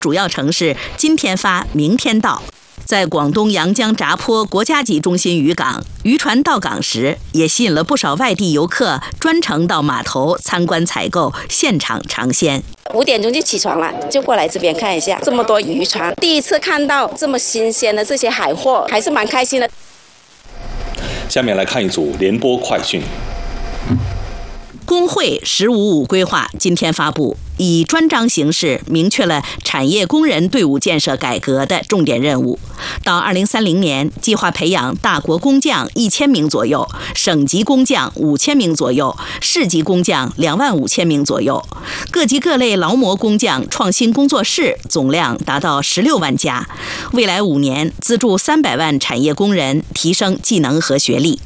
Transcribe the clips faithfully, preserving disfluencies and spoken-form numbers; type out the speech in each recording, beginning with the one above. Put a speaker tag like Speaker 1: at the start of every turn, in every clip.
Speaker 1: 主要城市今天发，明天到。在广东阳江闸坡国家级中心渔港，渔船到港时也吸引了不少外地游客专程到码头参观采购，现场尝鲜。
Speaker 2: 五点钟就起床了，就过来这边看一下，这么多渔船，第一次看到这么新鲜的这些海货，还是蛮开心的。
Speaker 3: 下面来看一组联播快讯。
Speaker 1: 工会“十五五”规划今天发布，以专章形式明确了产业工人队伍建设改革的重点任务。到二零三零年，计划培养大国工匠一千名左右，省级工匠五千名左右，市级工匠两万五千名左右。各级各类劳模工匠创新工作室总量达到十六万家。未来五年，资助三百万产业工人提升技能和学历。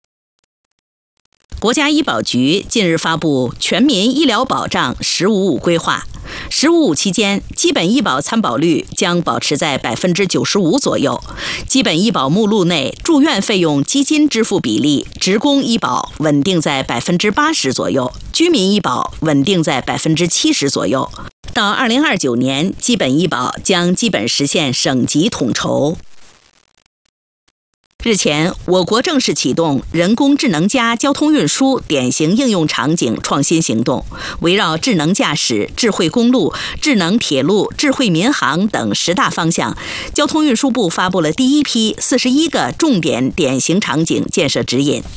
Speaker 1: 国家医保局近日发布全民医疗保障“十五五”规划，“十五五”期间，基本医保参保率将保持在百分之九十五左右，基本医保目录内住院费用基金支付比例，职工医保稳定在百分之八十左右，居民医保稳定在百分之七十左右。到二零二九年，基本医保将基本实现省级统筹。日前，我国正式启动人工智能加交通运输典型应用场景创新行动，围绕智能驾驶、智慧公路、智能铁路、智慧民航等十大方向，交通运输部发布了第一批四十一个重点典型场景建设指引。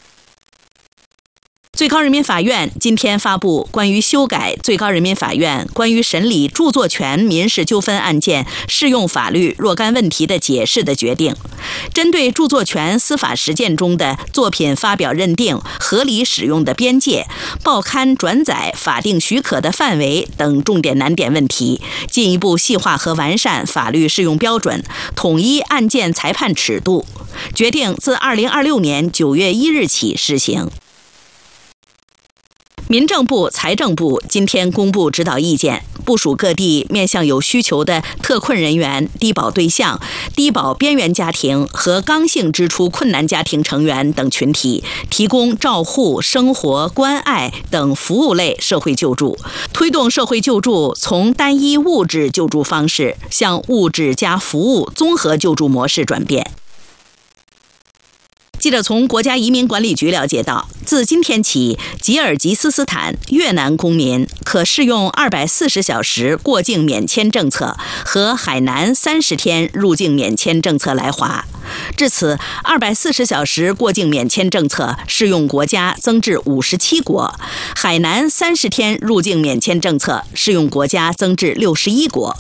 Speaker 1: 最高人民法院今天发布关于修改最高人民法院关于审理著作权民事纠纷案件适用法律若干问题的解释的决定，针对著作权司法实践中的作品发表认定、合理使用的边界、报刊转载法定许可的范围等重点难点问题，进一步细化和完善法律适用标准，统一案件裁判尺度，决定自二零二六年九月一日起施行。民政部、财政部今天公布指导意见，部署各地面向有需求的特困人员、低保对象、低保边缘家庭和刚性支出困难家庭成员等群体，提供照护、生活、关爱等服务类社会救助，推动社会救助从单一物质救助方式向物质加服务综合救助模式转变。记者从国家移民管理局了解到，自今天起，吉尔吉斯斯坦、越南公民可适用二百四十小时过境免签政策和海南三十天入境免签政策来华。至此，二百四十小时过境免签政策适用国家增至五十七国，海南三十天入境免签政策适用国家增至六十一国。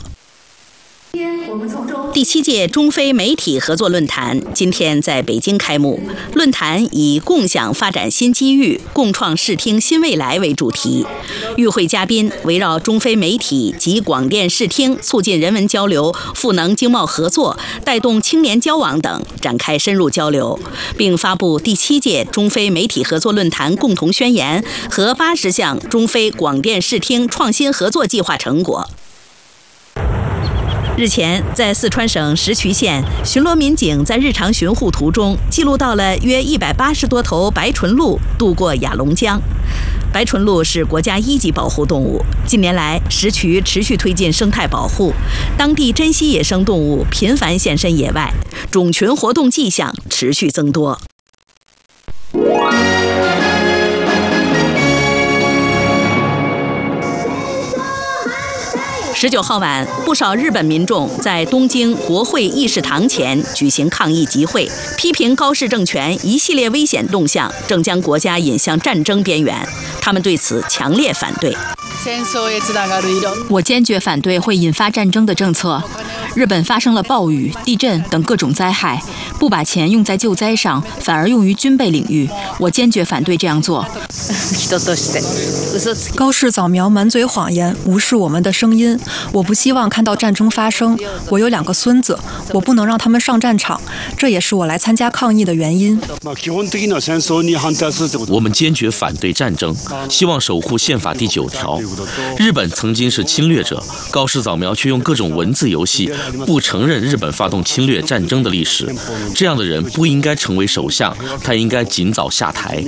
Speaker 1: 第七届中非媒体合作论坛今天在北京开幕。论坛以共享发展新机遇，共创视听新未来为主题。与会嘉宾围绕中非媒体及广电视听促进人文交流、赋能经贸合作、带动青年交往等展开深入交流，并发布第七届中非媒体合作论坛共同宣言和八十项中非广电视听创新合作计划成果。日前，在四川省石渠县，巡逻民警在日常巡护途中记录到了约一百八十多头白唇鹿渡过雅龙江。白唇鹿是国家一级保护动物，近年来石渠持续推进生态保护，当地珍稀野生动物频繁现身野外，种群活动迹象持续增多。十九号晚，不少日本民众在东京国会议事堂前举行抗议集会，批评高市政权一系列危险动向正将国家引向战争边缘。他们对此强烈反对。
Speaker 4: 我坚决反对会引发战争的政策。日本发生了暴雨、地震等各种灾害，不把钱用在救灾上，反而用于军备领域，我坚决反对这样做。
Speaker 5: 高市早苗满嘴谎言，无视我们的声音。我不希望看到战争发生。我有两个孙子，我不能让他们上战场，这也是我来参加抗议的原因。
Speaker 6: 我们坚决反对战争，希望守护宪法第九条。日本曾经是侵略者，高市早苗却用各种文字游戏不承认日本发动侵略战争的历史。这样的人不应该成为首相，他应该尽早下台。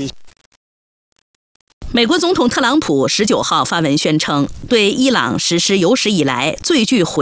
Speaker 1: 美国总统特朗普十九号发文宣称，对伊朗实施有史以来最具毁